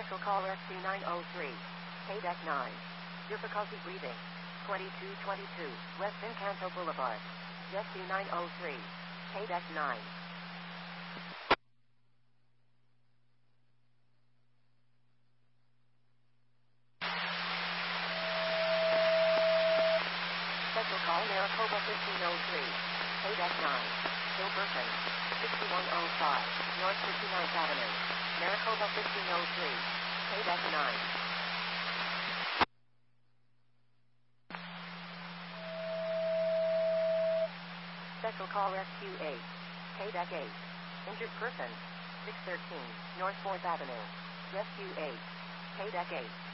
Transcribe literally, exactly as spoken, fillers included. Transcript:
Special call S C nine oh three. K deck nine. Difficulty breathing. twenty-two twenty-two. West Encanto Boulevard. S C nine oh three. K deck nine. Special call Maricopa fifteen oh three. K deck nine. Bill Burton. sixty-one oh five. North fifty-ninth Avenue. Maricopa fifteen oh three. K deck nine. Special call S Q eight. K deck eight. Injured person. six thirteen. North fourth Avenue. Rescue eight. K deck eight.